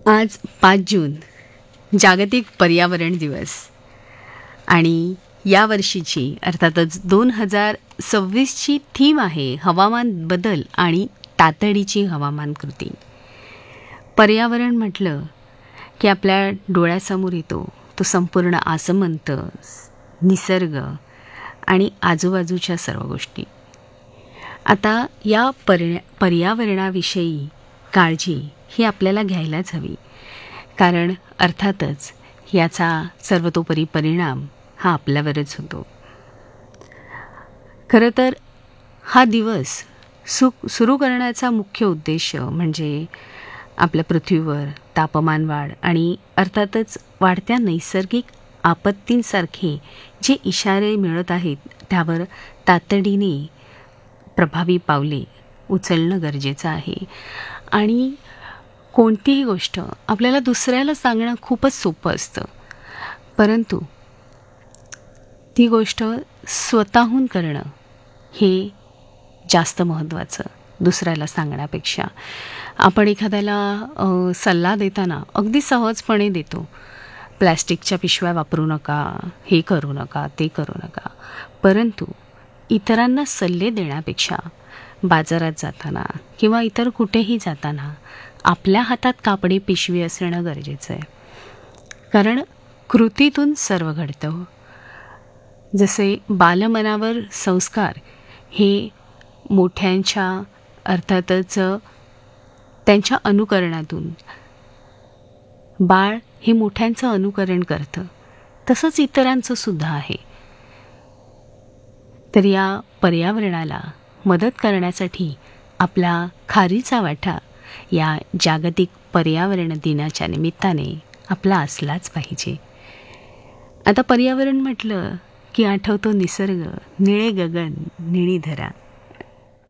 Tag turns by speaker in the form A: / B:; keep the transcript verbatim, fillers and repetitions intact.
A: आज पाच जून जागतिक पर्यावरण दिवस आणि या वर्षीची अर्थातच दोन हजार सव्वीसची थीम आहे हवामान बदल आणि तातडीची हवामान कृती. पर्यावरण म्हटलं की आपल्या डोळ्यासमोर येतो तो संपूर्ण आसमंत, निसर्ग आणि आजूबाजूच्या सर्व गोष्टी. आता या पर्या पर्यावरणाविषयी काळजी ही आपल्याला घ्यायलाच हवी, कारण अर्थातच याचा सर्वतोपरी परिणाम हा आपल्यावरच होतो. खरं तर हा दिवस सु सुरू करण्याचा मुख्य उद्देश म्हणजे आपल्या पृथ्वीवर तापमान वाढ आणि अर्थातच वाढत्या नैसर्गिक आपत्तींसारखे जे इशारे मिळत आहेत त्यावर तातडीने प्रभावी पावले उचलणं गरजेचं आहे. आणि कोणतीही गोष्ट आपल्याला दुसऱ्याला सांगणं खूपच सोपं असतं, परंतु ती गोष्ट स्वतःहून करणं हे जास्त महत्त्वाचं दुसऱ्याला सांगण्यापेक्षा. आपण एखाद्याला अ, सल्ला देताना अगदी सहजपणे देतो, प्लॅस्टिकच्या पिशव्या वापरू नका, हे करू नका, ते करू नका. परंतु इतरांना सल्ले देण्यापेक्षा बाजारात जाताना किंवा इतर कुठेही जाताना आपल्या हातात कापडी पिशवी असणं गरजेचं आहे, कारण कृतीतून सर्व घडतं. जसे बालमनावर संस्कार हे मोठ्यांच्या अर्थातच त्यांच्या अनुकरणातून बाळ हे मोठ्यांचं अनुकरण करतं, तसंच इतरांचं सुद्धा आहे. तर या पर्यावरणाला मदत करण्यासाठी आपला खारीचा वाटा या जागतिक पर्यावरण दिनाच्या निमित्ताने आपला असलाच पाहिजे. आता पर्यावरण म्हटलं की आठवतो निसर्ग, निळे गगन, निळी धरा.